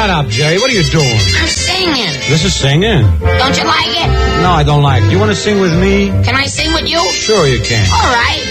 Shut up, Jerry. What are you doing? I'm singing. This is singing. Don't you like it? No, I don't like it. You want to sing with me? Can I sing with you? Sure you can. All right.